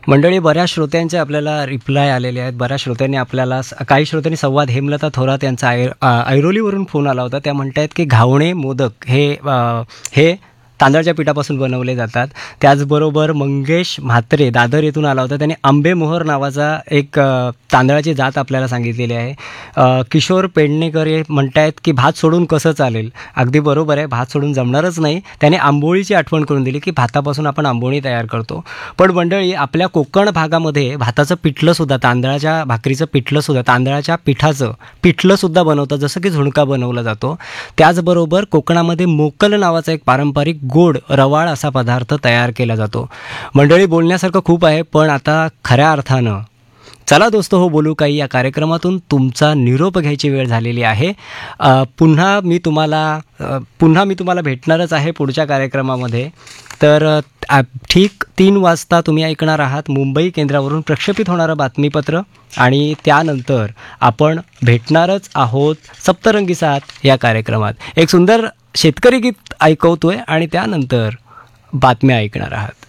मंडळी, बऱ्याच श्रोत्यांचे आपल्याला रिप्लाय आलेले आहेत. बऱ्याच श्रोत्यांनी आपल्याला काही श्रोत्यांनी संवाद हेमलता थोरात यांचा ऐरोलीवरून फोन आला होता. त्या म्हणतायत की घावणे मोदक हे तांदळाच्या पिठापासून बनवले जातात. त्याचबरोबर मंगेश म्हात्रे दादर येथून आला होता. त्याने आंबेमोहर नावाचा एक तांदळाची जात आपल्याला सांगितलेली आहे. किशोर पेडणेकर हे म्हणतायत की भात सोडून कसं चालेल. अगदी बरोबर आहे, भात सोडून जमणारच नाही. त्याने आंबोळीची आठवण करून दिली की भातापासून आपण आंबोळी तयार करतो. पण मंडळी, आपल्या कोकण भागामध्ये भाताचं पिठलंसुद्धा, तांदळाच्या भाकरीचं पिठलंसुद्धा, तांदळाच्या पिठाचं पिठलंसुद्धा बनवतं, जसं की झुणका बनवला जातो. त्याचबरोबर कोकणामध्ये मोकल नावाचा एक पारंपरिक गोड रवाळ असा पदार्थ तयार केला जातो. मंडळी, बोलण्यासारखं खूप आहे, पण आता खऱ्या अर्थानं चला दोस्तो हो बोलू काही या कार्यक्रमातून तुमचा निरोप घ्यायची वेळ झालेली आहे. पुन्हा मी तुम्हाला भेटणारच आहे पुढच्या कार्यक्रमामध्ये. तर ठीक 3 वाजता तुम्ही ऐकणार आहात मुंबई केंद्रावरून प्रक्षेपित होणारं बातमीपत्र, आणि त्यानंतर आपण भेटणारच आहोत सप्तरंगी साथ या कार्यक्रमात. एक सुंदर शेतकरी गीत ऐकवतोय आणि त्यानंतर बातम्या ऐकणार आहात.